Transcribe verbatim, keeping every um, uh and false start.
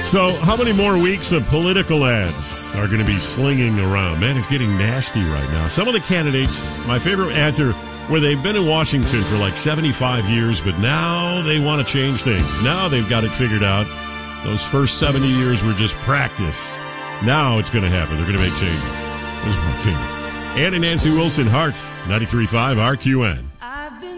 So, how many more weeks of political ads are going to be slinging around? Man, it's getting nasty right now. Some of the candidates, my favorite ads are where they've been in Washington for like seventy-five years, but now they want to change things. Now they've got it figured out. Those first seventy years were just practice. Now it's going to happen. They're going to make changes. Those are my favorite. Ann and Nancy Wilson, Hearts, ninety-three point five R Q N.